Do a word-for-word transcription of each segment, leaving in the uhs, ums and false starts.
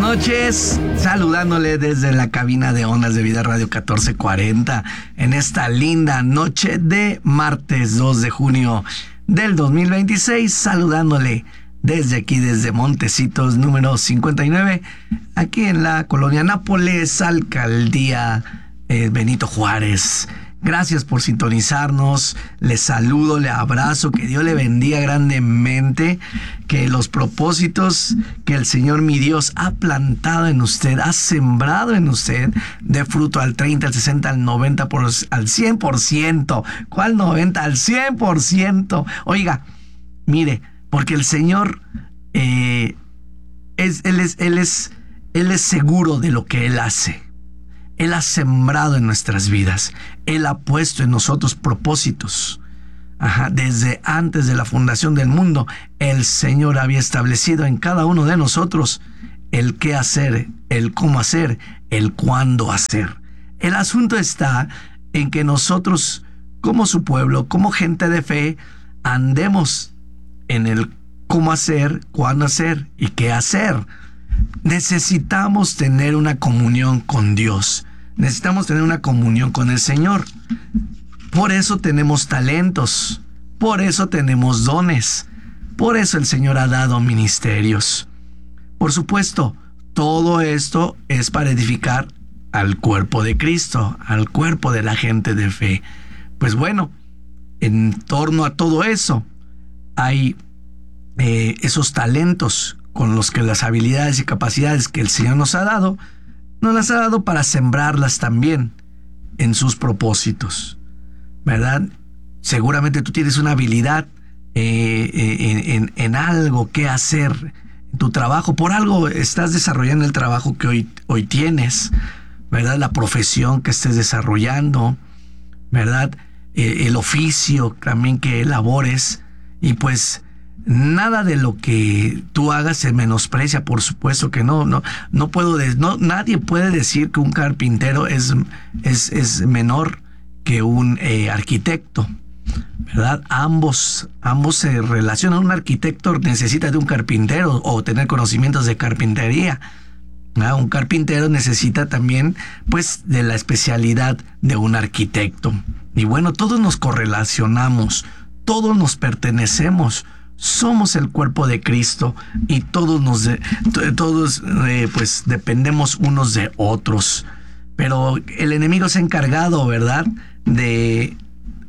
noches, saludándole desde la cabina de Ondas de Vida Radio catorce cuarenta en esta linda noche de martes dos de junio del dos mil veintiséis, saludándole desde aquí, desde Montecitos número cincuenta y nueve, aquí en la colonia Nápoles, alcaldía eh, Benito Juárez. Gracias por sintonizarnos, les saludo, le abrazo, que Dios le bendiga grandemente, que los propósitos que el Señor mi Dios ha plantado en usted, ha sembrado en usted, dé fruto al treinta, al sesenta, al noventa, por, al cien por ciento. ¿Cuál noventa? Al cien por ciento. Oiga, mire, porque el Señor, eh, es, él, es, él, es, él es seguro de lo que Él hace. Él ha sembrado en nuestras vidas. Él ha puesto en nosotros propósitos. Ajá, desde antes de la fundación del mundo, el Señor había establecido en cada uno de nosotros el qué hacer, el cómo hacer, el cuándo hacer. El asunto está en que nosotros, como su pueblo, como gente de fe, andemos en el cómo hacer, cuándo hacer y qué hacer. Necesitamos tener una comunión con Dios. Necesitamos tener una comunión con el Señor. Por eso tenemos talentos. Por eso tenemos dones. Por eso el Señor ha dado ministerios. Por supuesto, todo esto es para edificar al cuerpo de Cristo, al cuerpo de la gente de fe. Pues bueno, en torno a todo eso hay eh, esos talentos con los que las habilidades y capacidades que el Señor nos ha dado, nos las ha dado para sembrarlas también en sus propósitos, ¿verdad? Seguramente tú tienes una habilidad eh, en, en, en algo que hacer en tu trabajo, por algo estás desarrollando el trabajo que hoy, hoy tienes, ¿verdad? La profesión que estés desarrollando, ¿verdad? Eh, el oficio también que elabores, y pues nada de lo que tú hagas se menosprecia, por supuesto que no, no, no puedo, de, no, nadie puede decir que un carpintero es, es, es menor que un eh, arquitecto, ¿verdad? Ambos, ambos se relacionan. Un arquitecto necesita de un carpintero o tener conocimientos de carpintería, ¿verdad? Un carpintero necesita también, pues, de la especialidad de un arquitecto. Y bueno, todos nos correlacionamos, todos nos pertenecemos. Somos el cuerpo de Cristo y todos nos de, todos eh, pues dependemos unos de otros. Pero el enemigo se ha encargado, ¿verdad?, de,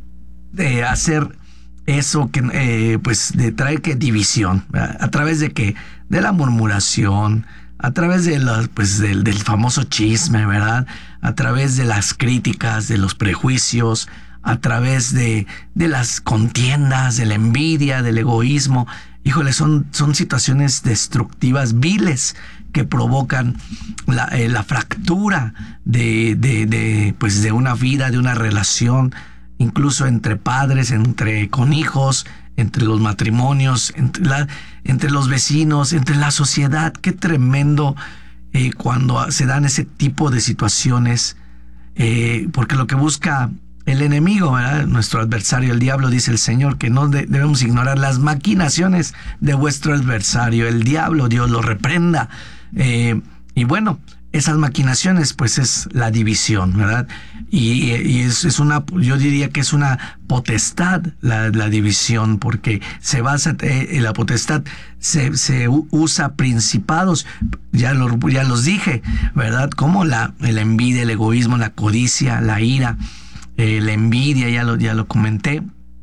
de hacer eso que eh, pues de traer que división, ¿verdad? A través de que de la murmuración, a través de la, pues del, del famoso chisme, ¿verdad? A través de las críticas, de los prejuicios, a través de, de las contiendas, de la envidia, del egoísmo. Híjole, son, son situaciones destructivas, viles, que provocan la, eh, la fractura de, de, de, pues de una vida, de una relación, incluso entre padres, entre con hijos, entre los matrimonios, entre, la, entre los vecinos, entre la sociedad. Qué tremendo eh, cuando se dan ese tipo de situaciones, eh, porque lo que busca el enemigo, ¿verdad?, nuestro adversario, el diablo, dice el Señor, que no de, debemos ignorar las maquinaciones de vuestro adversario, el diablo, Dios lo reprenda. Eh, y bueno, esas maquinaciones, pues es la división, ¿verdad? Y, y es, es una, yo diría que es una potestad la, la división, porque se basa, eh, en la potestad se, se usa principados, ya, lo, ya los dije, ¿verdad? Como la, la envidia, el egoísmo, la codicia, la ira, Eh, la envidia, ya lo, ya lo comenté.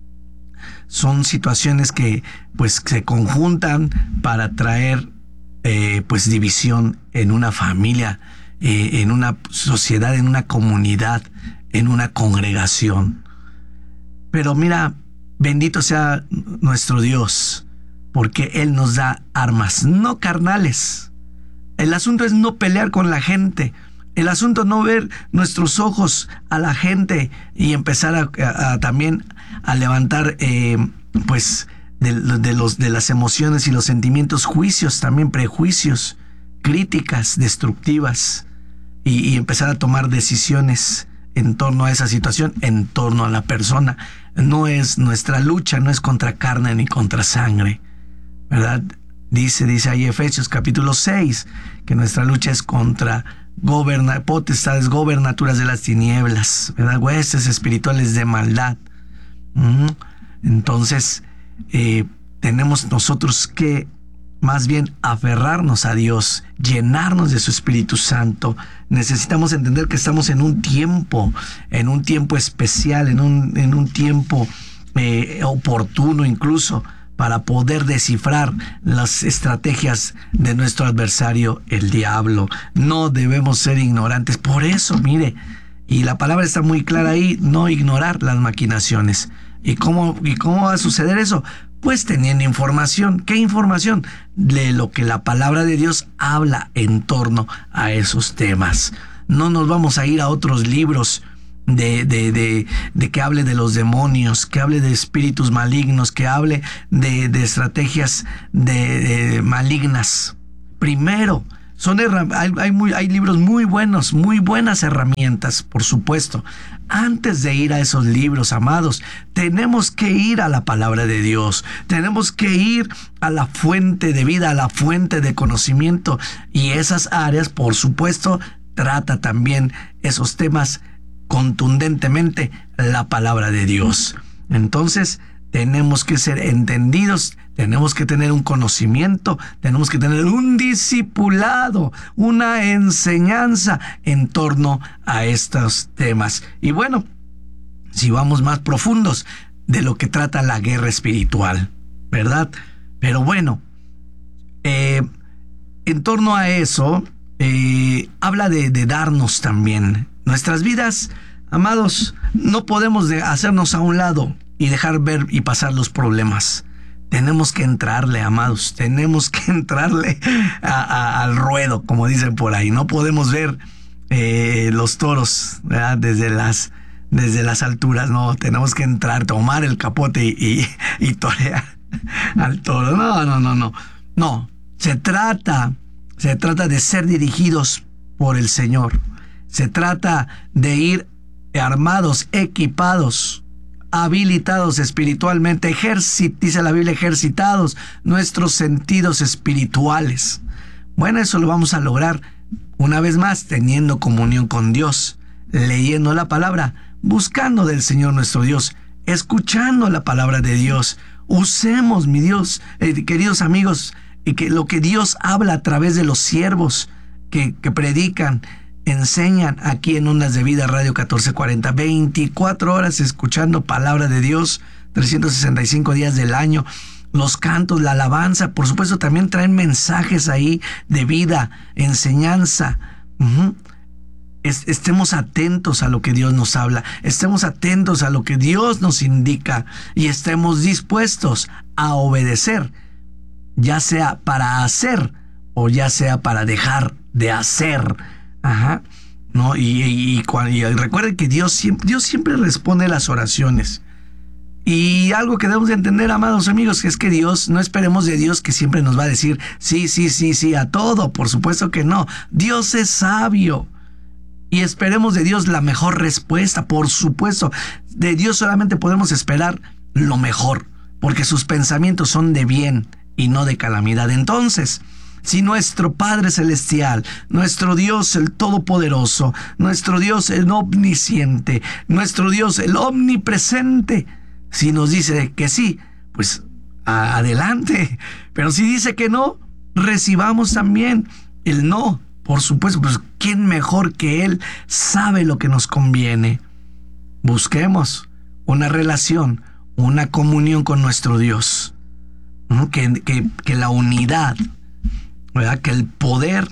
Son situaciones que pues se conjuntan para traer eh, pues división en una familia, eh, en una sociedad, en una comunidad, en una congregación. Pero mira, bendito sea nuestro Dios, porque Él nos da armas, no carnales. El asunto es no pelear con la gente. El asunto no ver nuestros ojos a la gente y empezar a, a, a también a levantar eh, pues de, de, los, de las emociones y los sentimientos, juicios, también prejuicios, críticas destructivas, y, y empezar a tomar decisiones en torno a esa situación, en torno a la persona. No es nuestra lucha, no es contra carne ni contra sangre, ¿verdad? Dice, dice ahí Efesios capítulo seis, que nuestra lucha es contra goberna, potestades, gobernaturas de las tinieblas, ¿verdad? Huestes espirituales de maldad. Uh-huh. Entonces, eh, tenemos nosotros que más bien aferrarnos a Dios, llenarnos de su Espíritu Santo. Necesitamos entender que estamos en un tiempo, en un tiempo especial, en un, en un tiempo eh, oportuno incluso, para poder descifrar las estrategias de nuestro adversario, el diablo. No debemos ser ignorantes. Por eso, mire, y la palabra está muy clara ahí, no ignorar las maquinaciones. ¿Y cómo, y cómo va a suceder eso? Pues teniendo información. ¿Qué información? De lo que la palabra de Dios habla en torno a esos temas. No nos vamos a ir a otros libros de, de, de, de que hable de los demonios, que hable de espíritus malignos, que hable de, de estrategias de, de malignas. Primero, son hay, hay, muy, hay libros muy buenos, muy buenas herramientas, por supuesto. Antes de ir a esos libros, amados, tenemos que ir a la palabra de Dios. Tenemos que ir a la fuente de vida, a la fuente de conocimiento. Y esas áreas, por supuesto, trata también esos temas contundentemente la palabra de Dios. Entonces, tenemos que ser entendidos, tenemos que tener un conocimiento, tenemos que tener un discipulado, una enseñanza en torno a estos temas. Y bueno, si vamos más profundos de lo que trata la guerra espiritual, ¿verdad? Pero bueno, eh, en torno a eso, eh, habla de, de darnos también. Nuestras vidas, amados, no podemos de hacernos a un lado y dejar ver y pasar los problemas. Tenemos que entrarle, amados, tenemos que entrarle a, a, al ruedo, como dicen por ahí. No podemos ver eh, los toros, ¿verdad? desde las desde las alturas. No, tenemos que entrar, tomar el capote y, y, y torear al toro. No, no, no, no. No, se trata, se trata de ser dirigidos por el Señor. Se trata de ir armados, equipados, habilitados espiritualmente, ejercit, dice la Biblia, ejercitados nuestros sentidos espirituales. Bueno, eso lo vamos a lograr una vez más teniendo comunión con Dios, leyendo la palabra, buscando del Señor nuestro Dios, escuchando la palabra de Dios. Usemos, mi Dios, eh, queridos amigos, y que lo que Dios habla a través de los siervos que, que predican, enseñan aquí en Ondas de Vida Radio catorce cuarenta, veinticuatro horas escuchando palabra de Dios, trescientos sesenta y cinco días del año. Los cantos, la alabanza, por supuesto, también traen mensajes ahí de vida, enseñanza. Uh-huh. Es, estemos atentos a lo que Dios nos habla, estemos atentos a lo que Dios nos indica y estemos dispuestos a obedecer, ya sea para hacer o ya sea para dejar de hacer. Ajá, ¿no? Y, y, y, y, y recuerden que Dios siempre, Dios siempre responde las oraciones. Y algo que debemos de entender, amados amigos, es que Dios, no esperemos de Dios que siempre nos va a decir sí, sí, sí, sí a todo. Por supuesto que no. Dios es sabio. Y esperemos de Dios la mejor respuesta. Por supuesto, de Dios solamente podemos esperar lo mejor, porque sus pensamientos son de bien y no de calamidad. Entonces, si nuestro Padre Celestial, nuestro Dios el Todopoderoso, nuestro Dios el Omnisciente, nuestro Dios el Omnipresente, si nos dice que sí, pues a- adelante. Pero si dice que no, recibamos también el no. Por supuesto, pues ¿quién mejor que Él sabe lo que nos conviene? Busquemos una relación, una comunión con nuestro Dios. ¿No? Que, que, que la unidad, ¿verdad? Que el poder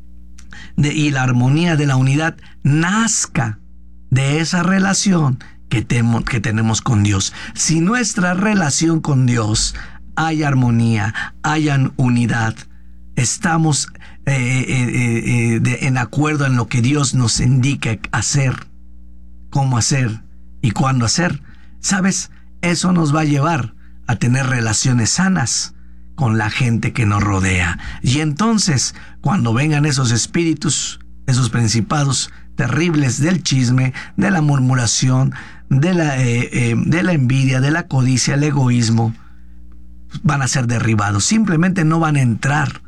de, y la armonía de la unidad nazca de esa relación que, temo, que tenemos con Dios. Si nuestra relación con Dios hay armonía, hay unidad, estamos eh, eh, eh, de, en acuerdo en lo que Dios nos indica hacer, cómo hacer y cuándo hacer, ¿sabes? Eso nos va a llevar a tener relaciones sanas con la gente que nos rodea. Y entonces, cuando vengan esos espíritus, esos principados terribles del chisme, de la murmuración, de la, eh, eh, de la envidia, de la codicia, el egoísmo, van a ser derribados. Simplemente no van a entrar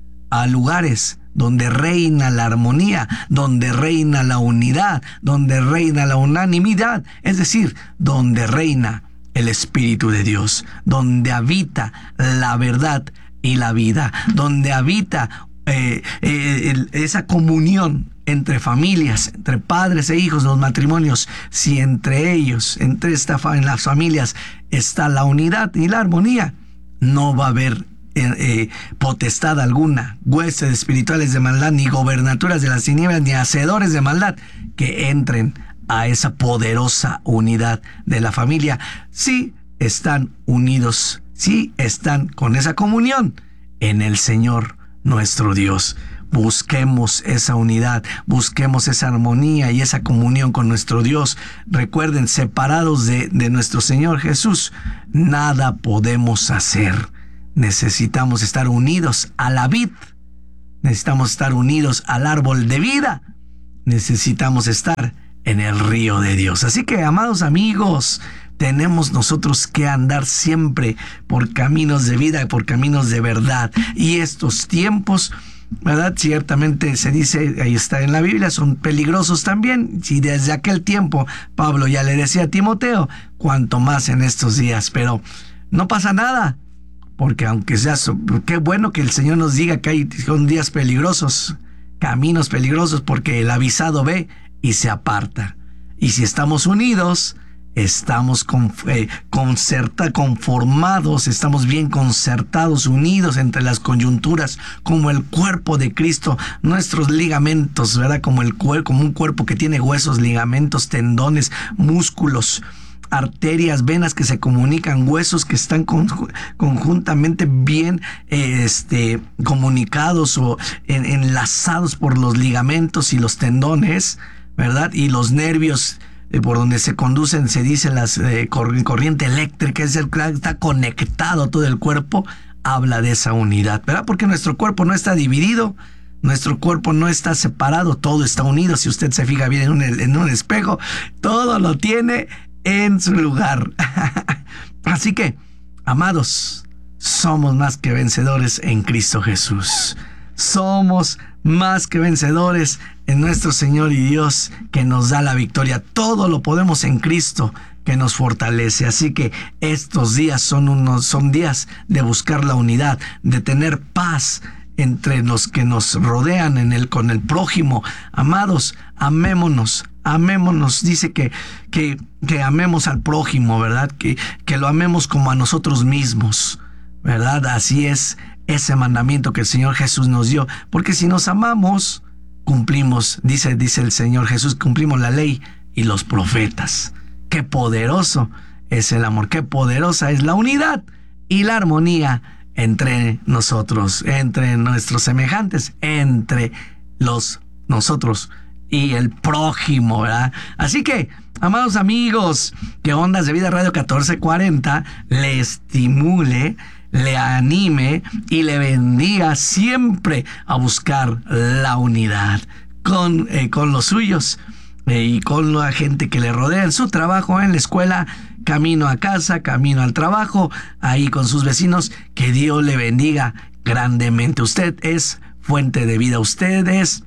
a lugares donde reina la armonía, donde reina la unidad, donde reina la unanimidad, es decir, donde reina el Espíritu de Dios, donde habita la verdad y la vida, donde habita eh, eh, el, esa comunión entre familias, entre padres e hijos, los matrimonios. Si entre ellos, entre esta, en las familias, está la unidad y la armonía, no va a haber Eh, eh, potestad alguna, huestes espirituales de maldad, ni gobernaturas de las tinieblas, ni hacedores de maldad que entren a esa poderosa unidad de la familia. Si están unidos, si están con esa comunión en el Señor nuestro Dios. Busquemos esa unidad, busquemos esa armonía y esa comunión con nuestro Dios. Recuerden, separados de, de nuestro Señor Jesús, nada podemos hacer. Necesitamos estar unidos a la vid, necesitamos estar unidos al árbol de vida, necesitamos estar en el río de Dios. Así que, amados amigos, tenemos nosotros que andar siempre por caminos de vida, por caminos de verdad. Y estos tiempos, ¿verdad? Ciertamente se dice, ahí está en la Biblia, son peligrosos también. Si desde aquel tiempo Pablo ya le decía a Timoteo, cuanto más en estos días. Pero no pasa nada, porque aunque sea, qué bueno que el Señor nos diga que hay son días peligrosos, caminos peligrosos, porque el avisado ve y se aparta. Y si estamos unidos, estamos con, eh, concerta, conformados, estamos bien concertados, unidos entre las coyunturas, como el cuerpo de Cristo, nuestros ligamentos, ¿verdad? Como, el, como un cuerpo que tiene huesos, ligamentos, tendones, músculos, arterias, venas que se comunican, huesos que están con, conjuntamente bien eh, este, comunicados o en, enlazados por los ligamentos y los tendones, ¿verdad? Y los nervios eh, por donde se conducen, se dice las eh, corriente eléctrica, es el, está conectado todo el cuerpo, habla de esa unidad, ¿verdad? Porque nuestro cuerpo no está dividido, nuestro cuerpo no está separado, todo está unido. Si usted se fija bien en un, en un espejo, todo lo tiene en su lugar. Así que, amados, somos más que vencedores en Cristo Jesús. Somos más que vencedores en nuestro Señor y Dios, que nos da la victoria. Todo lo podemos en Cristo, que nos fortalece. Así que estos días son unos son días de buscar la unidad, de tener paz entre los que nos rodean, en el con el prójimo. Amados, amémonos, amémonos. Dice que que que amemos al prójimo, ¿verdad? Que que lo amemos como a nosotros mismos, ¿verdad? Así es ese mandamiento que el Señor Jesús nos dio, porque si nos amamos, cumplimos, dice dice el Señor Jesús, cumplimos la ley y los profetas. Qué poderoso es el amor, qué poderosa es la unidad y la armonía entre nosotros, entre nuestros semejantes, entre los nosotros y el prójimo, ¿verdad? Así que, amados amigos, que Ondas de Vida Radio catorce cuarenta le estimule, le anime y le bendiga siempre a buscar la unidad con, eh, con los suyos eh, y con la gente que le rodea en su trabajo, en la escuela, camino a casa, camino al trabajo, ahí con sus vecinos. Que Dios le bendiga grandemente. Usted es fuente de vida, usted es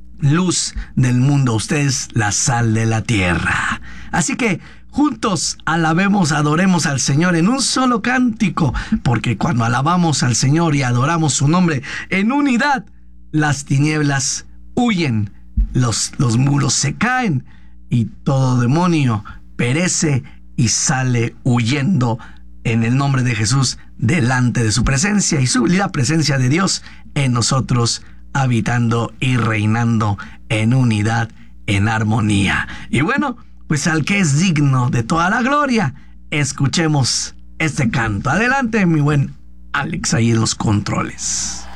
luz del mundo, usted es la sal de la tierra. Así que juntos alabemos, adoremos al Señor en un solo cántico, porque cuando alabamos al Señor y adoramos su nombre en unidad, las tinieblas huyen, los, los muros se caen y todo demonio perece y sale huyendo en el nombre de Jesús delante de su presencia, y su, la presencia de Dios en nosotros, habitando y reinando en unidad, en armonía. Y bueno, pues al que es digno de toda la gloria, escuchemos este canto. Adelante, mi buen Alex, ahí en los controles.